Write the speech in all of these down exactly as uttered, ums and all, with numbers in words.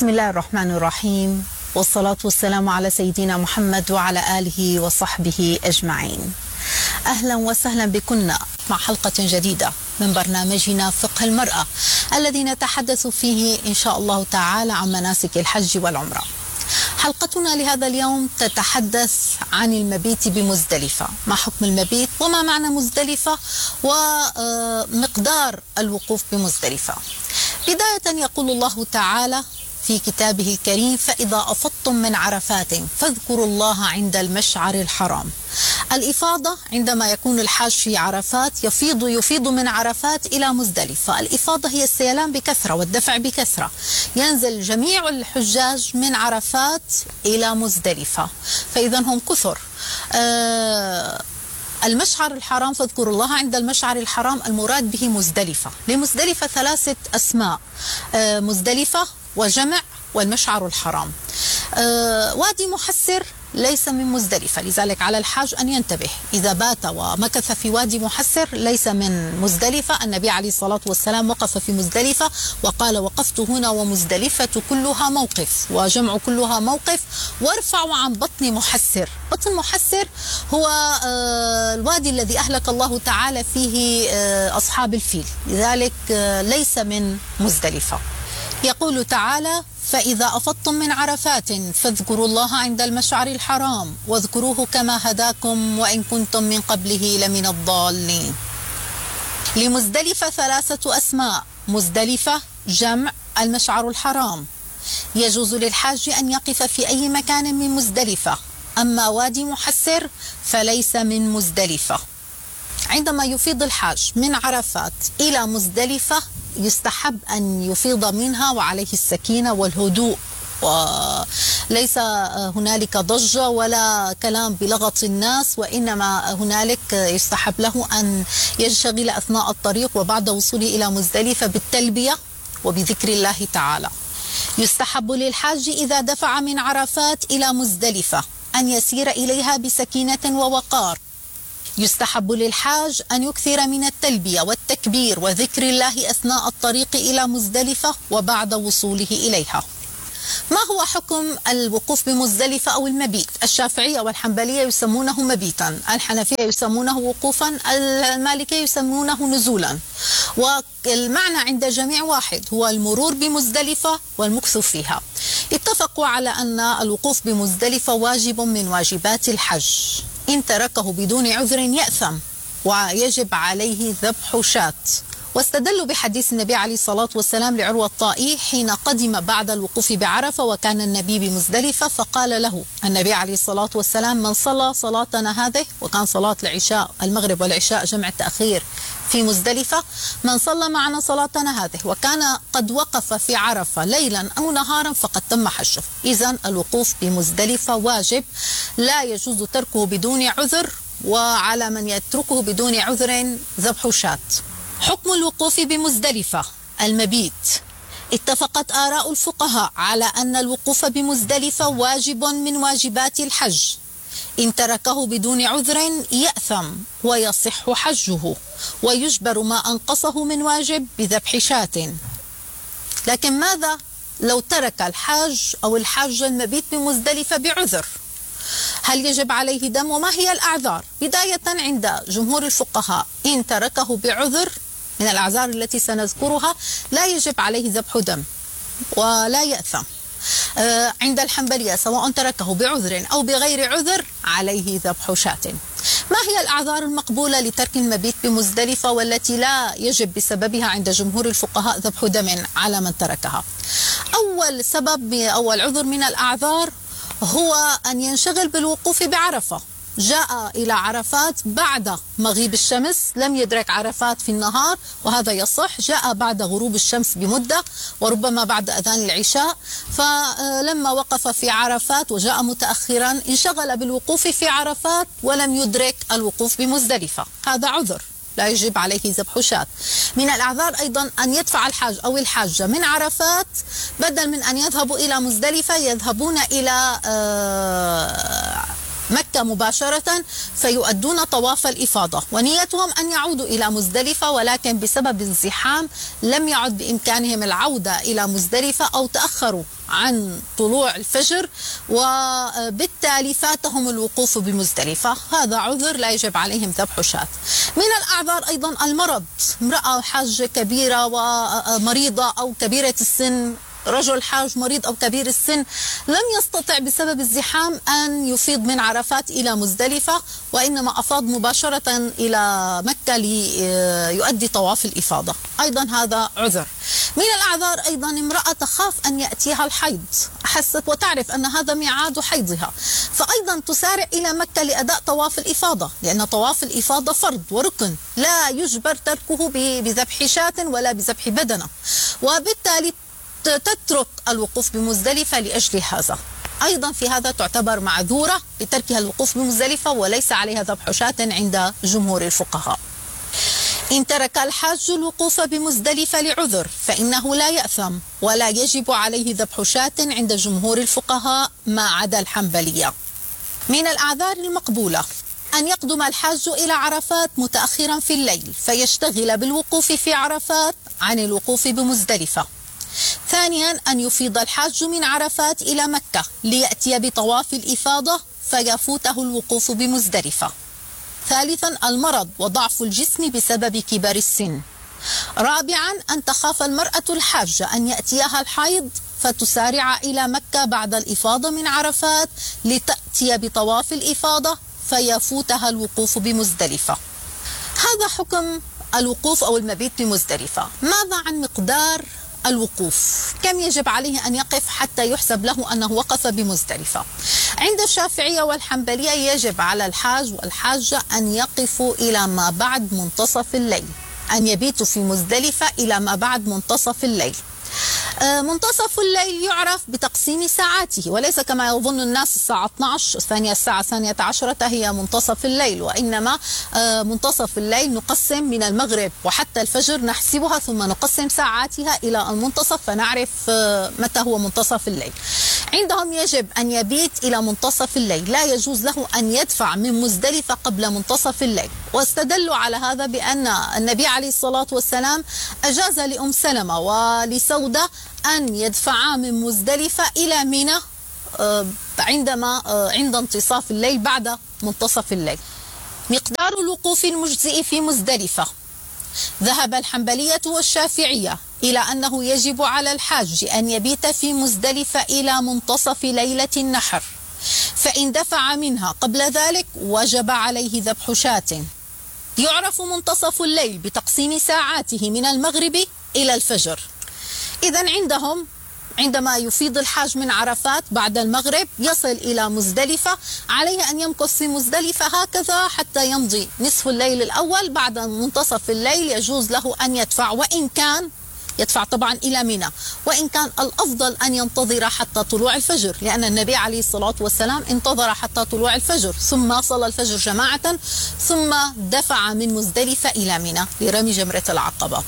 بسم الله الرحمن الرحيم، والصلاة والسلام على سيدنا محمد وعلى آله وصحبه أجمعين. أهلا وسهلا بكنا مع حلقة جديدة من برنامجنا فقه المرأة الذي نتحدث فيه إن شاء الله تعالى عن مناسك الحج والعمرة. حلقتنا لهذا اليوم تتحدث عن المبيت بمزدلفة، ما حكم المبيت وما معنى مزدلفة ومقدار الوقوف بمزدلفة. بداية يقول الله تعالى في كتابه الكريم: فإذا أفضتم من عرفات فاذكروا الله عند المشعر الحرام. الإفاضة عندما يكون الحاج في عرفات يفيض يفيض من عرفات إلى مزدلفة. الإفاضة هي السيلان بكثرة والدفع بكثرة. ينزل جميع الحجاج من عرفات إلى مزدلفة، فإذا هم كثر. آه المشعر الحرام، فاذكروا الله عند المشعر الحرام، المراد به مزدلفة. لمزدلفة ثلاثة أسماء: آه مزدلفة وجمع والمشعر الحرام. آه وادي محسر ليس من مزدلفة، لذلك على الحاج أن ينتبه. إذا بات ومكث في وادي محسر ليس من مزدلفة. النبي عليه الصلاة والسلام وقف في مزدلفة وقال: وقفت هنا ومزدلفة كلها موقف، وجمع كلها موقف، وارفعوا عن بطن محسر. بطن محسر هو الوادي الذي أهلك الله تعالى فيه أصحاب الفيل، لذلك ليس من مزدلفة. يقول تعالى: فإذا أفضتم من عرفات فاذكروا الله عند المشعر الحرام واذكروه كما هداكم وإن كنتم من قبله لمن الضالين. لمزدلفة ثلاثة أسماء: مزدلفة، جمع، المشعر الحرام. يجوز للحاج أن يقف في أي مكان من مزدلفة، أما وادي محسر فليس من مزدلفة. عندما يفيض الحاج من عرفات إلى مزدلفة يستحب أن يفيض منها وعليه السكينة والهدوء، وليس هنالك ضجة ولا كلام بلغط الناس، وإنما هنالك يستحب له أن ينشغل أثناء الطريق وبعد وصوله إلى مزدلفة بالتلبية وبذكر الله تعالى. يستحب للحاج إذا دفع من عرفات إلى مزدلفة أن يسير إليها بسكينة ووقار. يستحب للحاج أن يكثر من التلبية والتكبير وذكر الله أثناء الطريق إلى مزدلفة وبعد وصوله إليها. ما هو حكم الوقوف بمزدلفة أو المبيت؟ الشافعية والحنبلية يسمونه مبيتا، الحنفية يسمونه وقوفا، المالكية يسمونه نزولا، والمعنى عند الجميع واحد، هو المرور بمزدلفة والمكث فيها. اتفقوا على أن الوقوف بمزدلفة واجب من واجبات الحج، إن تركه بدون عذر يأثم ويجب عليه ذبح شاة. واستدلوا بحديث النبي عليه الصلاة والسلام لعروة الطائي حين قدم بعد الوقوف بعرفة وكان النبي بمزدلفة، فقال له النبي عليه الصلاة والسلام: من صلى صلاتنا هذه، وكان صلاة العشاء المغرب والعشاء جمع التأخير في مزدلفة، من صلى معنا صلاتنا هذه وكان قد وقف في عرفة ليلا أو نهارا فقد تم حجه. إذن الوقوف بمزدلفة واجب، لا يجوز تركه بدون عذر، وعلى من يتركه بدون عذر ذبح شاة. حكم الوقوف بمزدلفة المبيت: اتفقت آراء الفقهاء على أن الوقوف بمزدلفة واجب من واجبات الحج، إن تركه بدون عذر يأثم ويصح حجه ويجبر ما أنقصه من واجب بذبح شاة. لكن ماذا لو ترك الحاج أو الحاج المبيت بمزدلفة بعذر؟ هل يجب عليه دم وما هي الأعذار؟ بداية عند جمهور الفقهاء إن تركه بعذر من الأعذار التي سنذكرها لا يجب عليه ذبح دم ولا يأثم. آه عند الحنبلية سواء تركه بعذر أو بغير عذر عليه ذبح شاة. ما هي الأعذار المقبولة لترك المبيت بمزدلفة والتي لا يجب بسببها عند جمهور الفقهاء ذبح دم على من تركها؟ أول سبب أول عذر من الأعذار هو أن ينشغل بالوقوف بعرفة. جاء إلى عرفات بعد مغيب الشمس، لم يدرك عرفات في النهار وهذا يصح، جاء بعد غروب الشمس بمدة وربما بعد أذان العشاء، فلما وقف في عرفات وجاء متأخرا انشغل بالوقوف في عرفات ولم يدرك الوقوف بمزدلفة، هذا عذر لا يجب عليه ذبح شاة. من الأعذار أيضا أن يدفع الحاج أو الحاجة من عرفات، بدل من أن يذهبوا إلى مزدلفة يذهبون إلى مكة مباشرة فيؤدون طواف الإفاضة، ونيتهم أن يعودوا إلى مزدلفة، ولكن بسبب الزحام لم يعد بإمكانهم العودة إلى مزدلفة أو تأخروا عن طلوع الفجر، وبالتالي فاتهم الوقوف بمزدلفة. هذا عذر لا يجب عليهم ذبح شاة. من الأعذار أيضا المرض، امرأة حاجة كبيرة ومريضة أو كبيرة السن، رجل حاج مريض أو كبير السن لم يستطع بسبب الزحام أن يفيض من عرفات إلى مزدلفة، وإنما أفاض مباشرة إلى مكة ليؤدي طواف الإفاضة، أيضا هذا عذر. من الأعذار أيضا امرأة تخاف أن يأتيها الحيض، أحست وتعرف أن هذا ميعاد حيضها، فأيضا تسارع إلى مكة لأداء طواف الإفاضة، لأن طواف الإفاضة فرض وركن لا يجبر تركه بذبح شاة ولا بذبح بدنة، وبالتالي تترك الوقوف بمزدلفة لأجل هذا. أيضا في هذا تعتبر معذورة بتركها الوقوف بمزدلفة وليس عليها ذبح شاة عند جمهور الفقهاء. إن ترك الحاج الوقوف بمزدلفة لعذر فإنه لا يأثم ولا يجب عليه ذبح شاة عند جمهور الفقهاء ما عدا الحنبلية. من الأعذار المقبولة أن يقدم الحاج إلى عرفات متأخرا في الليل فيشتغل بالوقوف في عرفات عن الوقوف بمزدلفة. ثانيا أن يفيض الحاج من عرفات إلى مكة ليأتي بطواف الإفاضة فيفوته الوقوف بمزدلفة. ثالثا المرض وضعف الجسم بسبب كبر السن. رابعا أن تخاف المرأة الحاجة أن يأتيها الحيض فتسارع إلى مكة بعد الإفاضة من عرفات لتأتي بطواف الإفاضة فيفوتها الوقوف بمزدلفة. هذا حكم الوقوف أو المبيت بمزدلفة. ماذا عن مقدار الوقوف؟ كم يجب عليه أن يقف حتى يحسب له أنه وقف بمزدلفة؟ عند الشافعية والحنبلية يجب على الحاج والحاجة أن يقفوا إلى ما بعد منتصف الليل، أن يبيتوا في مزدلفة إلى ما بعد منتصف الليل. منتصف الليل يعرف بتقسيم ساعاته، وليس كما يظن الناس الساعة اثني عشر الثانية الساعة الثانية عشرة هي منتصف الليل، وإنما منتصف الليل نقسم من المغرب وحتى الفجر نحسبها ثم نقسم ساعاتها إلى المنتصف فنعرف متى هو منتصف الليل. عندهم يجب أن يبيت إلى منتصف الليل، لا يجوز له أن يدفع من مزدلفة قبل منتصف الليل، واستدلوا على هذا بأن النبي عليه الصلاة والسلام أجاز لأم سلمة ولسودة أن يدفعا من مزدلفة إلى منى عندما عند انتصاف الليل بعد منتصف الليل. مقدار الوقوف المجزئ في مزدلفة، ذهب الحنبلية والشافعية إلى أنه يجب على الحاج أن يبيت في مزدلفة إلى منتصف ليلة النحر، فإن دفع منها قبل ذلك وجب عليه ذبح شاة. يعرف منتصف الليل بتقسيم ساعاته من المغرب إلى الفجر. إذن عندهم عندما يفيض الحاج من عرفات بعد المغرب يصل إلى مزدلفة، عليه أن يمكث في مزدلفة هكذا حتى يمضي نصف الليل الأول. بعد منتصف الليل يجوز له أن يدفع، وإن كان يدفع طبعا إلى منى، وإن كان الأفضل أن ينتظر حتى طلوع الفجر، لأن النبي عليه الصلاة والسلام انتظر حتى طلوع الفجر ثم صلى الفجر جماعة ثم دفع من مزدلفة إلى منى لرمي جمرة العقبة.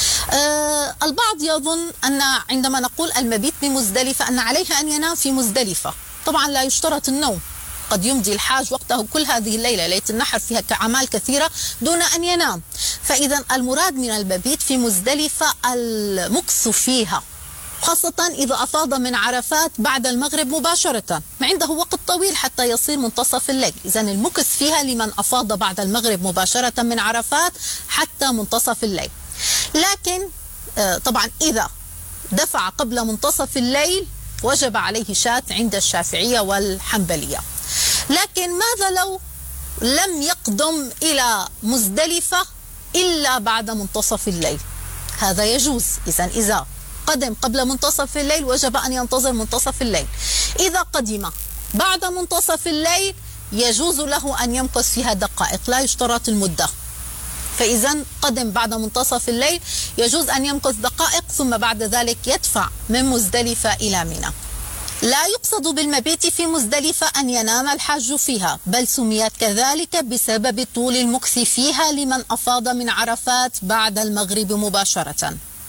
آه البعض يظن أن عندما نقول المبيت بمزدلفة أن عليه أن ينام في مزدلفة. طبعا لا يشترط النوم، قد يمضي الحاج وقته كل هذه الليلة، ليلة النحر فيها أعمال كثيرة دون أن ينام. فإذا المراد من المبيت في مزدلفة المكث فيها، خاصة إذا أفاض من عرفات بعد المغرب مباشرة، ما عنده وقت طويل حتى يصير منتصف الليل. إذا المكث فيها لمن أفاض بعد المغرب مباشرة من عرفات حتى منتصف الليل. لكن طبعا إذا دفع قبل منتصف الليل وجب عليه شاة عند الشافعية والحنبلية. لكن ماذا لو لم يقدم إلى مزدلفة إلا بعد منتصف الليل؟ هذا يجوز. إذا إذا قدم قبل منتصف الليل وجب أن ينتظر منتصف الليل. إذا قدم بعد منتصف الليل يجوز له أن يمكث فيها دقائق، لا يشترط المدة. فإذا قدم بعد منتصف الليل يجوز أن يمكث دقائق ثم بعد ذلك يدفع من مزدلفة إلى منى. لا يقصد بالمبيت في مزدلفة أن ينام الحاج فيها، بل سميت كذلك بسبب طول المكث فيها لمن أفاض من عرفات بعد المغرب مباشرة.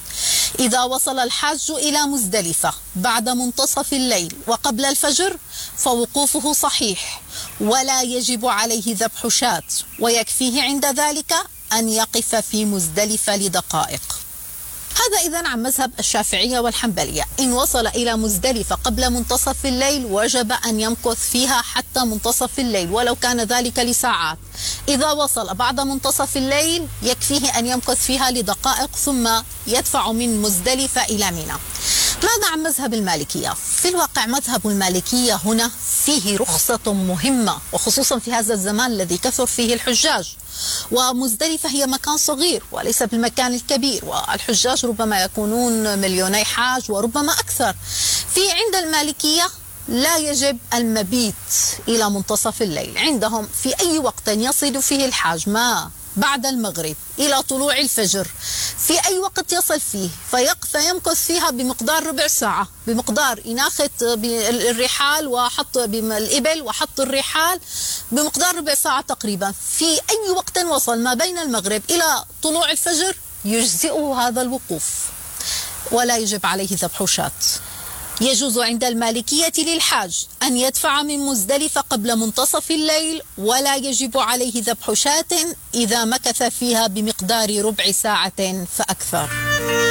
إذا وصل الحاج إلى مزدلفة بعد منتصف الليل وقبل الفجر فوقوفه صحيح ولا يجب عليه ذبح شاة، ويكفيه عند ذلك أن يقف في مزدلفة لدقائق. هذا إذن عن مذهب الشافعية والحنبلية. إن وصل إلى مزدلفة قبل منتصف الليل وجب أن يمكث فيها حتى منتصف الليل ولو كان ذلك لساعات. إذا وصل بعد منتصف الليل يكفيه أن يمكث فيها لدقائق ثم يدفع من مزدلفة إلى منى. ماذا عن مذهب المالكية؟ في الواقع مذهب المالكية هنا فيه رخصة مهمة، وخصوصا في هذا الزمان الذي كثر فيه الحجاج، ومزدلفة هي مكان صغير وليس بالمكان الكبير، والحجاج ربما يكونون مليوني حاج وربما أكثر. في عند المالكية لا يجب المبيت إلى منتصف الليل، عندهم في أي وقت يصل فيه الحاج ما بعد المغرب إلى طلوع الفجر، في أي وقت يصل فيه فيقف يمكث فيها بمقدار ربع ساعة، بمقدار إناخة الرحال وحط الإبل وحط الرحال بمقدار ربع ساعة تقريبا. في أي وقت وصل ما بين المغرب إلى طلوع الفجر يجزئه هذا الوقوف ولا يجب عليه ذبح شاة. يجوز عند المالكية للحاج أن يدفع من مزدلفة قبل منتصف الليل ولا يجب عليه ذبح شاة إذا مكث فيها بمقدار ربع ساعة فأكثر.